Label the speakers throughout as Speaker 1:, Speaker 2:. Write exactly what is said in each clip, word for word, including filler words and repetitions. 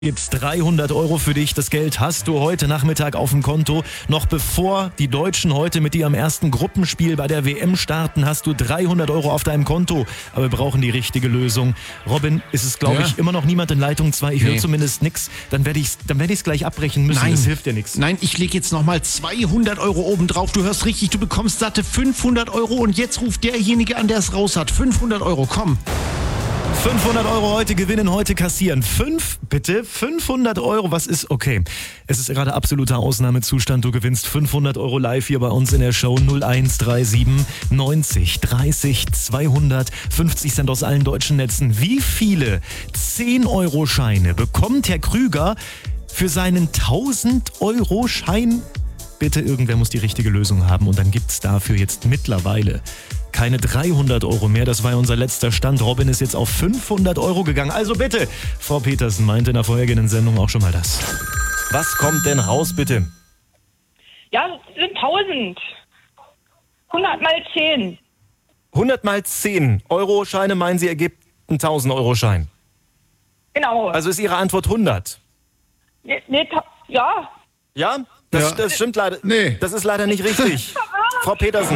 Speaker 1: Gibt's dreihundert Euro für dich. Das Geld hast du heute Nachmittag auf dem Konto. Noch bevor die Deutschen heute mit dir am ersten Gruppenspiel bei der W M starten, hast du dreihundert Euro auf deinem Konto. Aber wir brauchen die richtige Lösung. Robin, ist es, glaube
Speaker 2: ja.
Speaker 1: ich, immer noch niemand in Leitung zwei? Ich
Speaker 2: nee.
Speaker 1: höre zumindest nichts. Dann werde ich es dann werd ich's gleich abbrechen müssen.
Speaker 2: Nein.
Speaker 1: Das hilft dir nichts.
Speaker 2: Nein, ich lege jetzt nochmal zweihundert Euro oben drauf. Du hörst richtig, du bekommst satte fünfhundert Euro. Und jetzt ruft derjenige an, der es raus hat. fünfhundert Euro, komm.
Speaker 1: fünfhundert Euro heute gewinnen, heute kassieren. Fünf, bitte, fünfhundert Euro, was ist, okay. Es ist gerade absoluter Ausnahmezustand, du gewinnst fünfhundert Euro live hier bei uns in der Show. null eins drei sieben neunzig dreißig zweihundert, fünfzig Cent aus allen deutschen Netzen. Wie viele zehn Euro Scheine bekommt Herr Krüger für seinen tausend Euro Schein? Bitte, irgendwer muss die richtige Lösung haben und dann gibt's dafür jetzt mittlerweile keine dreihundert Euro mehr, das war ja unser letzter Stand. Robin ist jetzt auf fünfhundert Euro gegangen. Also bitte, Frau Petersen meinte in der vorhergehenden Sendung auch schon mal das. Was kommt denn raus, bitte?
Speaker 3: Ja, es sind tausend. hundert mal zehn.
Speaker 1: hundert mal zehn Euro Scheine, meinen Sie, ergibt einen tausend Euro Schein?
Speaker 3: Genau.
Speaker 1: Also ist Ihre Antwort hundert?
Speaker 3: Nee, nee, ta- ja.
Speaker 1: Ja? Das,
Speaker 2: Ja.
Speaker 1: das stimmt leider.
Speaker 2: Nee.
Speaker 1: Das ist leider nicht richtig. Frau Petersen.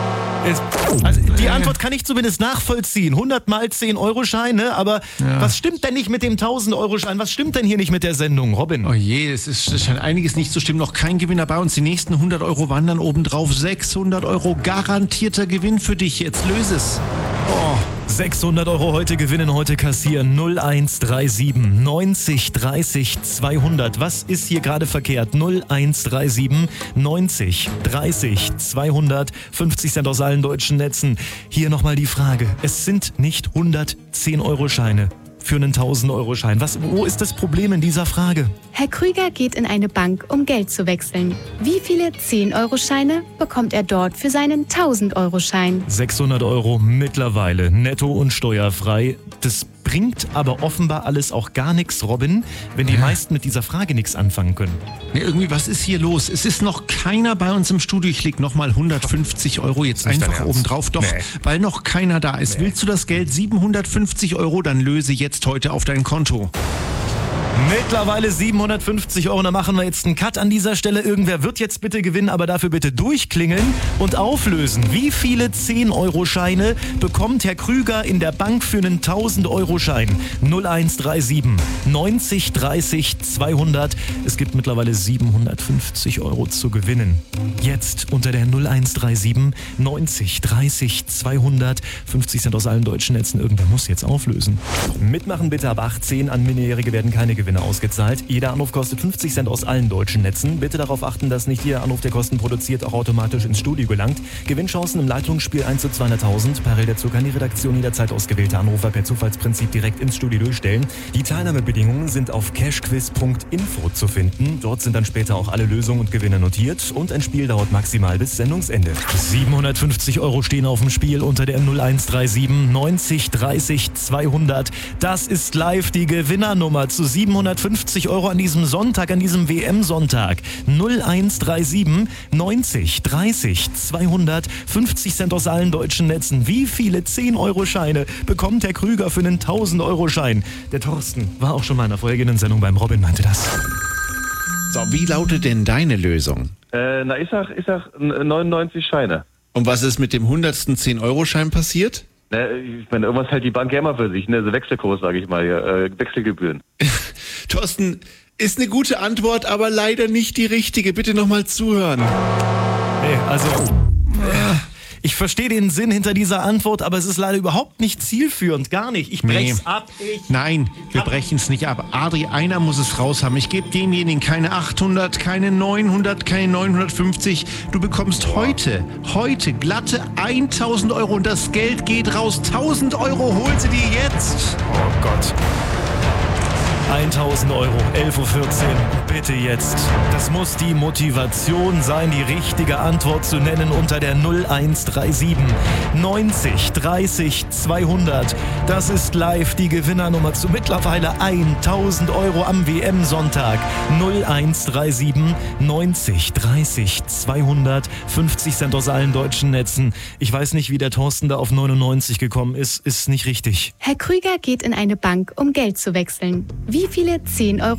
Speaker 1: Also die Antwort kann ich zumindest nachvollziehen. hundert mal zehn Euro Scheine, aber
Speaker 2: Ja.
Speaker 1: was stimmt denn nicht mit dem tausend Euro Schein? Was stimmt denn hier nicht mit der Sendung, Robin?
Speaker 2: Oh je, es ist es scheint einiges nicht zu stimmen. Noch kein Gewinner bei uns. Die nächsten hundert Euro wandern obendrauf. sechshundert Euro garantierter Gewinn für dich. Jetzt löse es. Oh.
Speaker 1: sechshundert Euro heute gewinnen, heute kassieren. null eins drei sieben neunzig dreißig zweihundert. Was ist hier gerade verkehrt? null eins drei sieben neunzig dreißig zweihundert. fünfzig Cent aus allen deutschen Netzen. Hier nochmal die Frage. Es sind nicht hundert zehn Euro Scheine für einen tausend Euro Schein. Was, wo ist das Problem in dieser Frage?
Speaker 4: Herr Krüger geht in eine Bank, um Geld zu wechseln. Wie viele zehn Euro Scheine bekommt er dort für seinen tausend Euro Schein?
Speaker 1: sechshundert Euro mittlerweile, netto und steuerfrei. Das bringt aber offenbar alles auch gar nichts, Robin, wenn die meisten mit dieser Frage nichts anfangen können.
Speaker 2: Nee, irgendwie, was ist hier los? Es ist noch keiner bei uns im Studio. Ich leg nochmal hundertfünfzig Euro jetzt
Speaker 1: Nicht
Speaker 2: einfach
Speaker 1: dein Ernst?
Speaker 2: oben drauf. Doch,
Speaker 1: Nee.
Speaker 2: weil noch keiner da ist. Willst du das Geld? siebenhundertfünfzig Euro, dann löse jetzt heute auf dein Konto.
Speaker 1: Mittlerweile siebenhundertfünfzig Euro, da machen wir jetzt einen Cut an dieser Stelle. Irgendwer wird jetzt bitte gewinnen, aber dafür bitte durchklingeln und auflösen. Wie viele zehn Euro Scheine bekommt Herr Krüger in der Bank für einen tausend Euro Schein? null eins drei sieben neunzig dreißig zweihundert. Es gibt mittlerweile siebenhundertfünfzig Euro zu gewinnen. Jetzt unter der null eins drei sieben neunzig dreißig zweihundert. fünfzig Cent aus allen deutschen Netzen. Irgendwer muss jetzt auflösen. Mitmachen bitte ab achtzehn. An Minderjährige werden keine Gewinne ausgezahlt. Jeder Anruf kostet fünfzig Cent aus allen deutschen Netzen. Bitte darauf achten, dass nicht jeder Anruf, der Kosten produziert, auch automatisch ins Studio gelangt. Gewinnchancen im Leitungsspiel eins zu zweihunderttausend. Parallel dazu kann die Redaktion jederzeit ausgewählte Anrufer per Zufallsprinzip direkt ins Studio durchstellen. Die Teilnahmebedingungen sind auf cashquiz punkt info zu finden. Dort sind dann später auch alle Lösungen und Gewinne notiert. Und ein Spiel dauert maximal bis Sendungsende. siebenhundertfünfzig Euro stehen auf dem Spiel unter der null eins drei sieben neunzig dreißig zweihundert. Das ist live die Gewinnernummer zu siebenhundertfünfzig Euro an diesem Sonntag, an diesem W M-Sonntag. null eins drei sieben neunzig dreißig zweihundert. fünfzig Cent aus allen deutschen Netzen. Wie viele zehn Euro Scheine bekommt Herr Krüger für einen tausend Euro Schein? Der Thorsten war auch schon mal in der vorhergehenden Sendung beim Robin, meinte das.
Speaker 5: So, wie lautet denn deine Lösung?
Speaker 6: Äh, na, ich sag, ich sag neunundneunzig Scheine.
Speaker 5: Und was ist mit dem hundertsten zehn Euro Schein passiert?
Speaker 6: Ne, ich meine, irgendwas hält die Bank ja immer für sich, ne? So Wechselkurs, sage ich mal, hier, äh, Wechselgebühren.
Speaker 5: Thorsten, ist eine gute Antwort, aber leider nicht die richtige. Bitte nochmal zuhören.
Speaker 1: Nee, also, äh, ich verstehe den Sinn hinter dieser Antwort, aber es ist leider überhaupt nicht zielführend, gar nicht. Ich brech's
Speaker 2: Nee.
Speaker 1: ab. Ich
Speaker 2: Nein, wir brechen es nicht ab. Adri, einer muss es raus haben. Ich gebe demjenigen keine achthundert, keine neunhundert, keine neunhundertfünfzig. Du bekommst heute, heute glatte tausend Euro und das Geld geht raus. tausend Euro, hol sie dir jetzt.
Speaker 1: Oh Gott. tausend Euro, elf Uhr vierzehn, bitte jetzt. Das muss die Motivation sein, die richtige Antwort zu nennen unter der null eins drei sieben neunzig dreißig zweihundert. Das ist live die Gewinnernummer zu mittlerweile tausend Euro am W M-Sonntag. null eins drei sieben neunzig dreißig zweihundert, fünfzig Cent aus allen deutschen Netzen. Ich weiß nicht, wie der Thorsten da auf neunundneunzig gekommen ist, ist nicht richtig.
Speaker 4: Herr Krüger geht in eine Bank, um Geld zu wechseln. Wie Wie viele zehn Euro